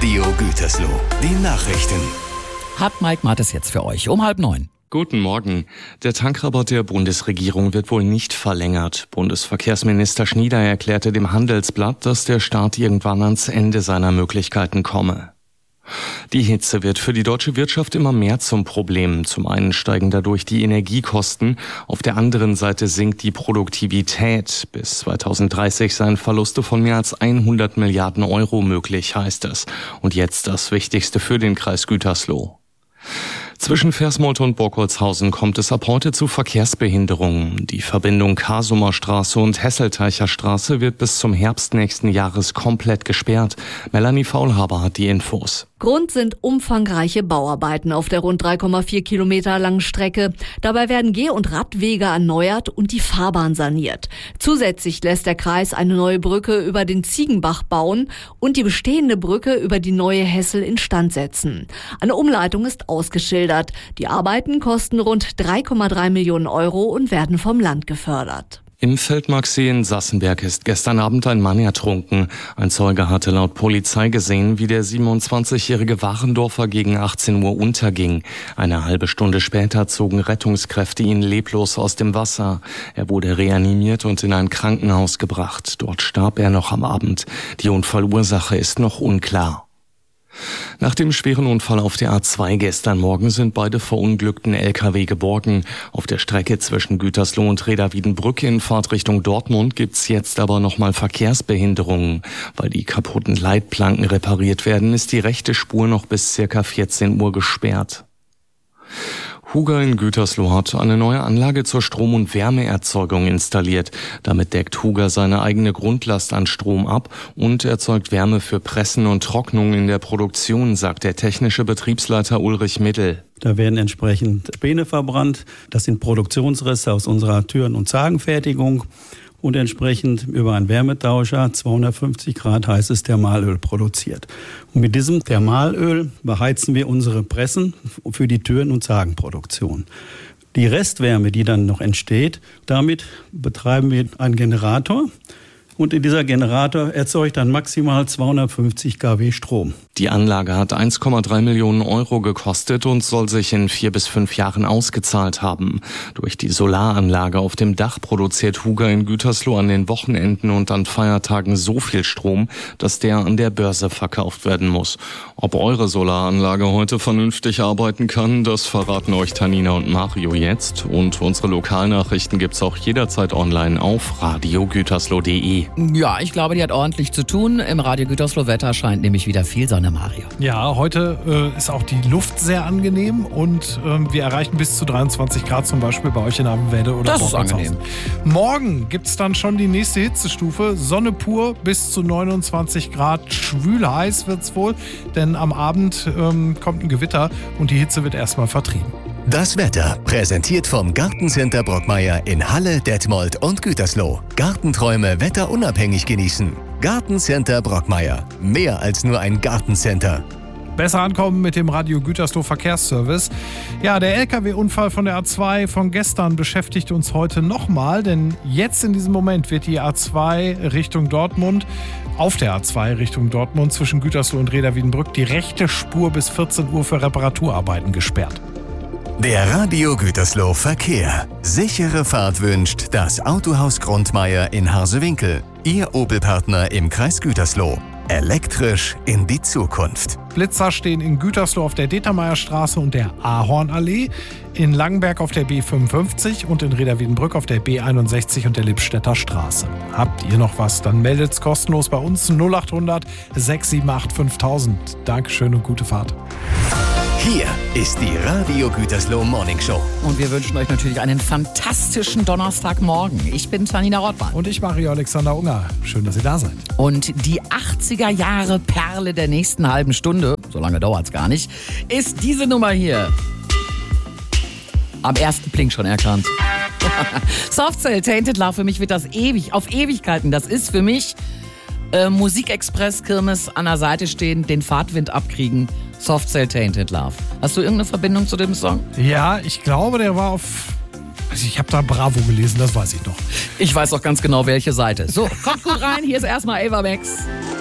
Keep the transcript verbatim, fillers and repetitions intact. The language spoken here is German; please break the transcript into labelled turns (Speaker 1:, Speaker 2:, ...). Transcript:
Speaker 1: Radio Gütersloh. Die Nachrichten.
Speaker 2: Hat Mike Mattes jetzt für euch um halb neun.
Speaker 3: Guten Morgen. Der Tankrabatt der Bundesregierung wird wohl nicht verlängert. Bundesverkehrsminister Schnieder erklärte dem Handelsblatt, dass der Staat irgendwann ans Ende seiner Möglichkeiten komme. Die Hitze wird für die deutsche Wirtschaft immer mehr zum Problem. Zum einen steigen dadurch die Energiekosten, auf der anderen Seite sinkt die Produktivität. Bis zweitausenddreißig seien Verluste von mehr als hundert Milliarden Euro möglich, heißt es. Und jetzt das Wichtigste für den Kreis Gütersloh. Zwischen Versmold und Burgholzhausen kommt es ab heute zu Verkehrsbehinderungen. Die Verbindung Kasumer Straße und Hesselteicher Straße wird bis zum Herbst nächsten Jahres komplett gesperrt. Melanie Faulhaber hat die Infos.
Speaker 4: Grund sind umfangreiche Bauarbeiten auf der rund drei Komma vier Kilometer langen Strecke. Dabei werden Geh- und Radwege erneuert und die Fahrbahn saniert. Zusätzlich lässt der Kreis eine neue Brücke über den Ziegenbach bauen und die bestehende Brücke über die neue Hessel instand setzen. Eine Umleitung ist ausgeschildert. Die Arbeiten kosten rund drei Komma drei Millionen Euro und werden vom Land gefördert.
Speaker 3: Im Feldmarksee in Sassenberg ist gestern Abend ein Mann ertrunken. Ein Zeuge hatte laut Polizei gesehen, wie der siebenundzwanzigjährige Warendorfer gegen achtzehn Uhr unterging. Eine halbe Stunde später zogen Rettungskräfte ihn leblos aus dem Wasser. Er wurde reanimiert und in ein Krankenhaus gebracht. Dort starb er noch am Abend. Die Unfallursache ist noch unklar. Nach dem schweren Unfall auf der A zwei gestern Morgen sind beide verunglückten L K W geborgen. Auf der Strecke zwischen Gütersloh und Reda-Wiedenbrück in Fahrtrichtung Dortmund gibt's jetzt aber nochmal Verkehrsbehinderungen. Weil die kaputten Leitplanken repariert werden, ist die rechte Spur noch bis circa vierzehn Uhr gesperrt. Huger in Gütersloh hat eine neue Anlage zur Strom- und Wärmeerzeugung installiert. Damit deckt Huger seine eigene Grundlast an Strom ab und erzeugt Wärme für Pressen und Trocknung in der Produktion, sagt der technische Betriebsleiter Ulrich Mittel.
Speaker 5: Da werden entsprechend Späne verbrannt. Das sind Produktionsreste aus unserer Türen- und Zagenfertigung. Und entsprechend über einen Wärmetauscher zweihundertfünfzig Grad heißes Thermalöl produziert. Und mit diesem Thermalöl beheizen wir unsere Pressen für die Türen- und Zagenproduktion. Die Restwärme, die dann noch entsteht, damit betreiben wir einen Generator. Und dieser Generator erzeugt dann maximal zweihundertfünfzig Kilowatt Strom.
Speaker 3: Die Anlage hat eins Komma drei Millionen Euro gekostet und soll sich in vier bis fünf Jahren ausgezahlt haben. Durch die Solaranlage auf dem Dach produziert Huger in Gütersloh an den Wochenenden und an Feiertagen so viel Strom, dass der an der Börse verkauft werden muss. Ob eure Solaranlage heute vernünftig arbeiten kann, das verraten euch Tanina und Mario jetzt. Und unsere Lokalnachrichten gibt's auch jederzeit online auf radio gütersloh punkt de.
Speaker 2: Ja, ich glaube, die hat ordentlich zu tun. Im Radio Gütersloh Wetter scheint nämlich wieder viel Sonne, Mario.
Speaker 6: Ja, heute äh, ist auch die Luft sehr angenehm und ähm, wir erreichen bis zu dreiundzwanzig Grad zum Beispiel bei euch in Abenwelde oder
Speaker 2: Das ist angenehm.
Speaker 6: Morgen gibt es dann schon die nächste Hitzestufe. Sonne pur bis zu neunundzwanzig Grad. Schwül heiß wird es wohl, denn am Abend ähm, kommt ein Gewitter und die Hitze wird erstmal vertrieben.
Speaker 1: Das Wetter präsentiert vom Gartencenter Brockmeier in Halle, Detmold und Gütersloh. Gartenträume wetterunabhängig genießen. Gartencenter Brockmeier. Mehr als nur ein Gartencenter.
Speaker 6: Besser ankommen mit dem Radio Gütersloh Verkehrsservice. Ja, der L K W-Unfall von der A zwei von gestern beschäftigt uns heute nochmal, denn jetzt in diesem Moment wird die A zwei Richtung Dortmund, auf der A zwei Richtung Dortmund zwischen Gütersloh und Reda-Wiedenbrück die rechte Spur bis vierzehn Uhr für Reparaturarbeiten gesperrt.
Speaker 1: Der Radio Gütersloh Verkehr. Sichere Fahrt wünscht das Autohaus Grundmeier in Harsewinkel. Ihr Opel-Partner im Kreis Gütersloh. Elektrisch in die Zukunft.
Speaker 6: Blitzer stehen in Gütersloh auf der Determeierstraße und der Ahornallee, in Langenberg auf der B fünfundfünfzig und in Reda-Wiedenbrück auf der B einundsechzig und der Lippstädter Straße. Habt ihr noch was? Dann meldet's kostenlos bei uns null achthundert sechs sieben acht fünftausend. Dankeschön und gute Fahrt.
Speaker 1: Hier ist die Radio Gütersloh Morning Show.
Speaker 2: Und wir wünschen euch natürlich einen fantastischen Donnerstagmorgen. Ich bin Tanina Rottmann.
Speaker 6: Und ich, Mario Alexander Unger. Schön, dass ihr da seid.
Speaker 2: Und die achtziger Jahre Perle der nächsten halben Stunde, so lange dauert's gar nicht, ist diese Nummer hier. Am ersten Blink schon erkannt. Softcell, Tainted Love, für mich wird das ewig, auf Ewigkeiten. Das ist für mich äh, Musikexpress, Kirmes an der Seite stehen, den Fahrtwind abkriegen. Softcell, Tainted Love. Hast du irgendeine Verbindung zu dem Song?
Speaker 6: Ja, ich glaube, der war auf... Also ich habe da Bravo gelesen, das weiß ich noch.
Speaker 2: Ich weiß auch ganz genau, welche Seite. So, kommt gut rein. Hier ist erstmal Ava Max.